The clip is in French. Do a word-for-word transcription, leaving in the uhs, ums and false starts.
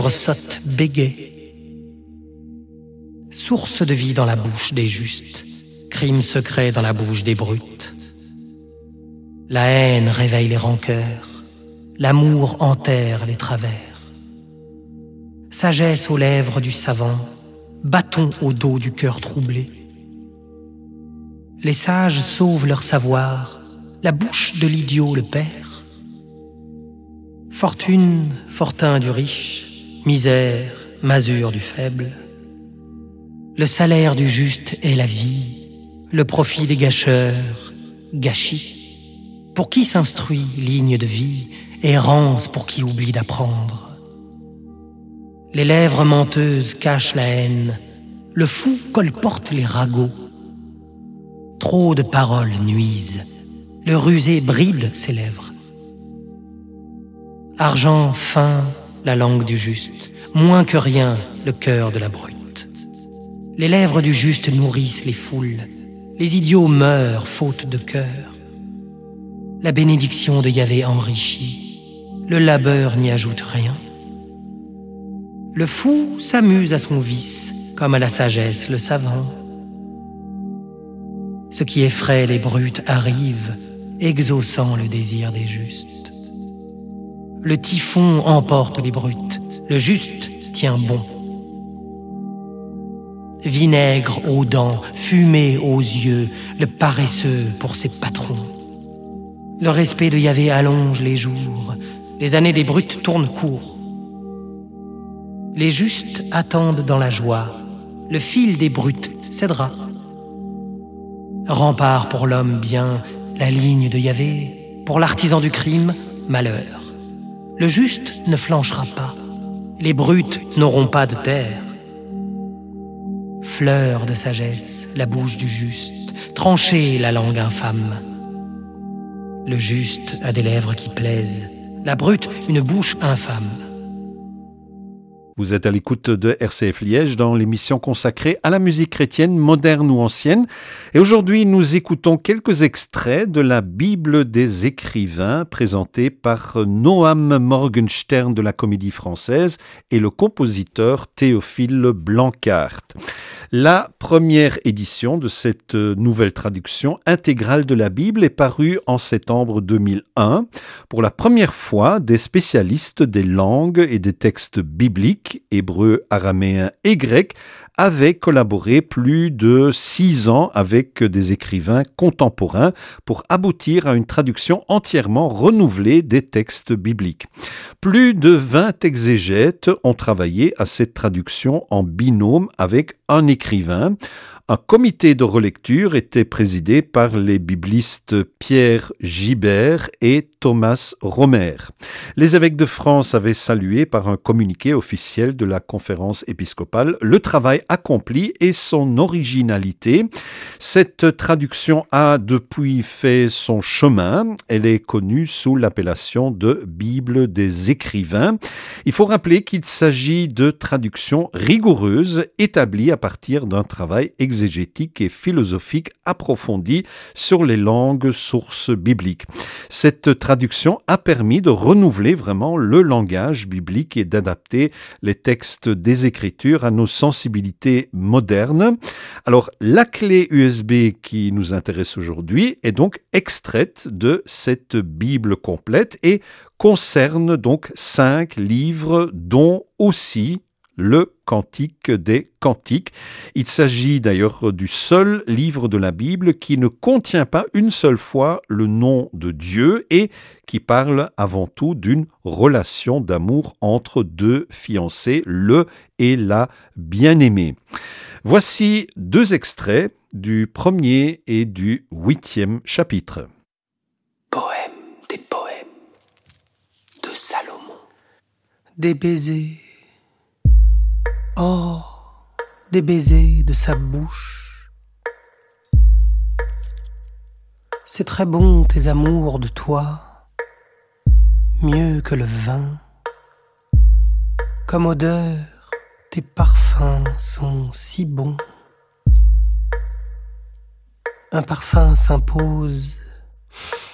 lèvres sottes bégayent. Source de vie dans la bouche des justes, crime secret dans la bouche des brutes. La haine réveille les rancœurs, l'amour enterre les travers. Sagesse aux lèvres du savant, bâton au dos du cœur troublé. Les sages sauvent leur savoir, la bouche de l'idiot le perd. Fortune, fortin du riche, misère, masure du faible. Le salaire du juste est la vie, le profit des gâcheurs, gâchis. Pour qui s'instruit, ligne de vie, errance pour qui oublie d'apprendre. Les lèvres menteuses cachent la haine, le fou colporte les ragots. Trop de paroles nuisent, le rusé bride ses lèvres. Argent fin, la langue du juste, moins que rien, le cœur de la brute. Les lèvres du juste nourrissent les foules, les idiots meurent faute de cœur. La bénédiction de Yahvé enrichit, le labeur n'y ajoute rien. Le fou s'amuse à son vice, comme à la sagesse le savant. Ce qui effraie les brutes arrive, exaucant le désir des justes. Le typhon emporte les brutes, le juste tient bon. Vinaigre aux dents, fumée aux yeux, le paresseux pour ses patrons. Le respect de Yahvé allonge les jours, les années des brutes tournent court. Les justes attendent dans la joie, le fil des brutes cédera. Rempart pour l'homme bien, la ligne de Yahvé, pour l'artisan du crime, malheur. Le juste ne flanchera pas, les brutes n'auront pas de terre. Fleur de sagesse, la bouche du juste, tranchée la langue infâme. Le juste a des lèvres qui plaisent, la brute une bouche infâme. Vous êtes à l'écoute de R C F Liège dans l'émission consacrée à la musique chrétienne, moderne ou ancienne. Et aujourd'hui, nous écoutons quelques extraits de la Bible des écrivains présentée par Noam Morgenstern de la Comédie Française et le compositeur Théophile Blancart. La première édition de cette nouvelle traduction intégrale de la Bible est parue en septembre deux mille un. Pour la première fois, des spécialistes des langues et des textes bibliques, hébreu, araméen et grec, avaient collaboré plus de six ans avec des écrivains contemporains pour aboutir à une traduction entièrement renouvelée des textes bibliques. Plus de vingt exégètes ont travaillé à cette traduction en binôme avec un écrivain. Un comité de relecture était présidé par les biblistes Pierre Gibert et Thomas Romer. Les évêques de France avaient salué par un communiqué officiel de la conférence épiscopale le travail accompli et son originalité. Cette traduction a depuis fait son chemin. Elle est connue sous l'appellation de Bible des écrivains. Il faut rappeler qu'il s'agit de traductions rigoureuses établies à partir d'un travail exégétique exégétique et philosophique approfondie sur les langues sources bibliques. Cette traduction a permis de renouveler vraiment le langage biblique et d'adapter les textes des Écritures à nos sensibilités modernes. Alors, la clé U S B qui nous intéresse aujourd'hui est donc extraite de cette Bible complète et concerne donc cinq livres, dont aussi le Cantique des Cantiques. Il s'agit d'ailleurs du seul livre de la Bible qui ne contient pas une seule fois le nom de Dieu et qui parle avant tout d'une relation d'amour entre deux fiancés, le et la bien-aimée. Voici deux extraits du premier et du huitième chapitre. Poème des poèmes de Salomon. Des baisers. Oh, des baisers de sa bouche. C'est très bon tes amours de toi, mieux que le vin. Comme odeur, tes parfums sont si bons. Un parfum s'impose